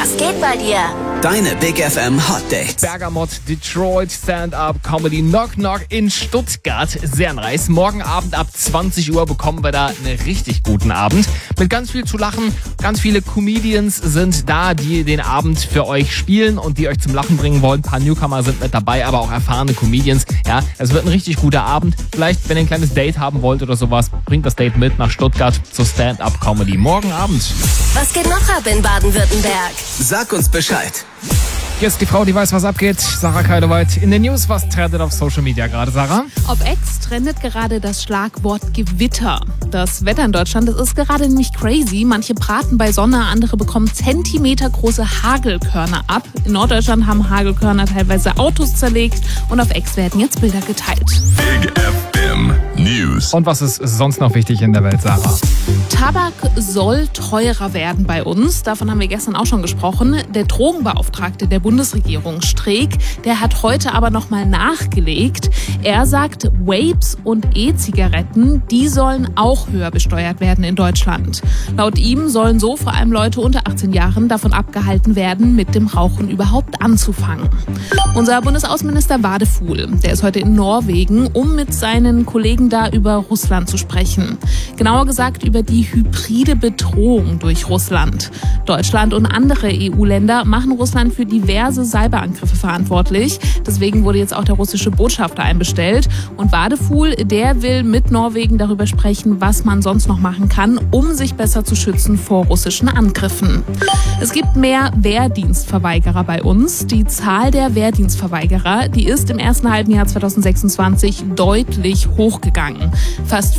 Was geht bei dir? Deine Big FM Hot Dates. Bergamot, Detroit, Stand-Up, Comedy, Knock Knock in Stuttgart. Sehr nice. Morgen Abend ab 20 Uhr bekommen wir da einen richtig guten Abend. Mit ganz viel zu lachen. Ganz viele Comedians sind da, die den Abend für euch spielen und die euch zum Lachen bringen wollen. Ein paar Newcomer sind mit dabei, aber auch erfahrene Comedians. Ja, es wird ein richtig guter Abend. Vielleicht, wenn ihr ein kleines Date haben wollt oder sowas, bringt das Date mit nach Stuttgart zur Stand-Up Comedy. Morgen Abend. Was geht noch ab in Baden-Württemberg? Sag uns Bescheid. Hier ist die Frau, die weiß, was abgeht. Sarah Keidewald in den News. Was trendet auf Social Media gerade, Sarah? Auf X trendet gerade das Schlagwort Gewitter. Das Wetter in Deutschland, das ist gerade nämlich crazy. Manche braten bei Sonne, andere bekommen zentimetergroße Hagelkörner ab. In Norddeutschland haben Hagelkörner teilweise Autos zerlegt und auf X werden jetzt Bilder geteilt. Big FM News. Und was ist sonst noch wichtig in der Welt, Sarah? Tabak soll teurer werden bei uns. Davon haben wir gestern auch schon gesprochen. Der Drogenbeauftragte der Bundesregierung, Streeck, der hat heute aber nochmal nachgelegt. Er sagt, Vapes und E-Zigaretten, die sollen auch höher besteuert werden in Deutschland. Laut ihm sollen so vor allem Leute unter 18 Jahren davon abgehalten werden, mit dem Rauchen überhaupt anzufangen. Unser Bundesaußenminister Wadefuhl, der ist heute in Norwegen, um mit seinen Kollegen da über Russland zu sprechen. Genauer gesagt über die hybride Bedrohung durch Russland. Deutschland und andere EU-Länder machen Russland für diverse Cyberangriffe verantwortlich. Deswegen wurde jetzt auch der russische Botschafter einbestellt. Und Wadefuhl, der will mit Norwegen darüber sprechen, was man sonst noch machen kann, um sich besser zu schützen vor russischen Angriffen. Es gibt mehr Wehrdienstverweigerer bei uns. Die Zahl der Wehrdienstverweigerer, die ist im ersten halben Jahr 2026 deutlich hochgegangen. Fast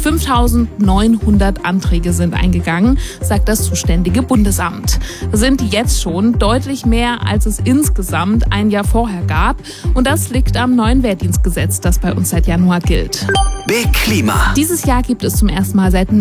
5.900 Anträge sind eingegangen, sagt das zuständige Bundesamt. Das sind jetzt schon deutlich mehr, als es insgesamt ein Jahr vorher gab. Und das liegt am neuen Wehrdienstgesetz, das bei uns seit Januar gilt. Big Klima. Dieses Jahr gibt es zum ersten Mal seit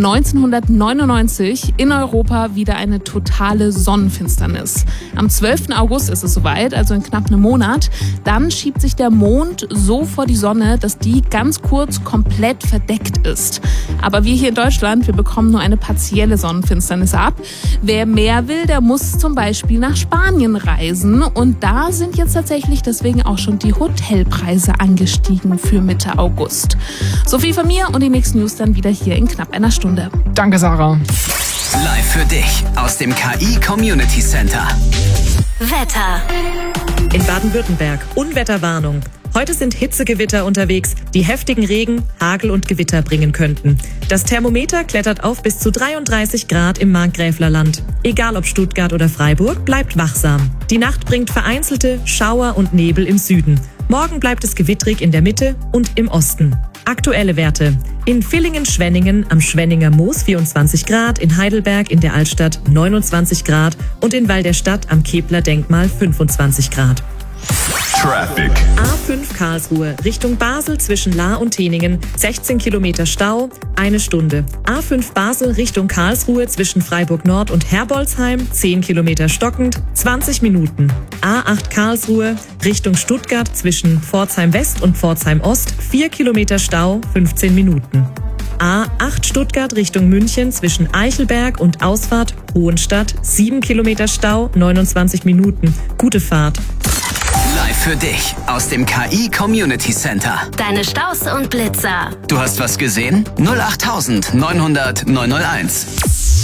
1999 in Europa wieder eine totale Sonnenfinsternis. Am 12. August ist es soweit, also in knapp einem Monat. Dann schiebt sich der Mond so vor die Sonne, dass die ganz kurz komplett verdeckt ist. Aber wir hier in Deutschland, wir bekommen nur eine partielle Sonnenfinsternis ab. Wer mehr will, der muss zum Beispiel nach Spanien reisen. Und da sind jetzt tatsächlich deswegen auch schon die Hotelpreise angestiegen für Mitte August. So viel von mir und die nächsten News dann wieder hier in knapp einer Stunde. Danke, Sarah. Live für dich aus dem KI Community Center. Wetter. In Baden-Württemberg Unwetterwarnung. Heute sind Hitzegewitter unterwegs, die heftigen Regen, Hagel und Gewitter bringen könnten. Das Thermometer klettert auf bis zu 33 Grad im Markgräflerland. Egal ob Stuttgart oder Freiburg, bleibt wachsam. Die Nacht bringt vereinzelte Schauer und Nebel im Süden. Morgen bleibt es gewittrig in der Mitte und im Osten. Aktuelle Werte. In Villingen-Schwenningen am Schwenninger Moos 24 Grad, in Heidelberg in der Altstadt 29 Grad und in Weil der Stadt am Kepler Denkmal 25 Grad. Traffic. A5 Karlsruhe Richtung Basel zwischen Lahr und Teningen 16 Kilometer Stau, 1 Stunde. A5 Basel Richtung Karlsruhe zwischen Freiburg Nord und Herbolzheim 10 Kilometer stockend, 20 Minuten. A8 Karlsruhe Richtung Stuttgart zwischen Pforzheim West und Pforzheim Ost 4 Kilometer Stau, 15 Minuten. A8 Stuttgart Richtung München zwischen Eichelberg und Ausfahrt Hohenstadt 7 Kilometer Stau, 29 Minuten. Gute Fahrt. Live für dich aus dem KI Community Center. Deine Staus und Blitzer. Du hast was gesehen? 08900 901.